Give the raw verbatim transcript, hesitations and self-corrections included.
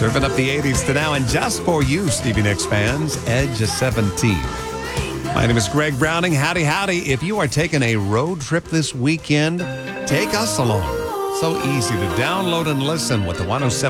Serving up the eighties to now, and just for you, Stevie Nicks fans, Edge of seventeen. My name is Greg Browning. Howdy, howdy. If you are taking a road trip this weekend, take us along. So easy to download and listen with the one oh seven